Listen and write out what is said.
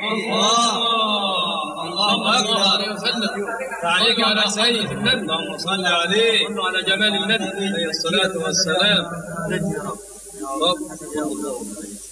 الله أكبر عليه وسلم. عليك على سيد النبي، اللهم صل عليه وعلى جمال النبي عليه الصلاة والسلام. يا رب يا رب يا الله.